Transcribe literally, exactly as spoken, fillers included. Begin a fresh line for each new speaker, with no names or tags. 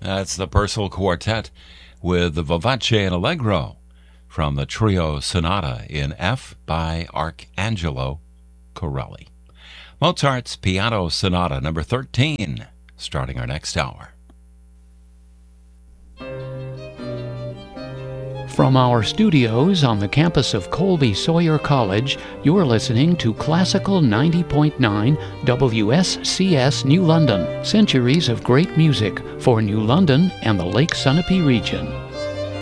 That's the Purcell Quartet with the Vivace and Allegro from the Trio Sonata in F by Arcangelo Corelli. Mozart's Piano Sonata number thirteen, starting our next hour.
From our studios on the campus of Colby Sawyer College, you're listening to Classical ninety point nine W S C S New London. Centuries of great music for New London and the Lake Sunapee region.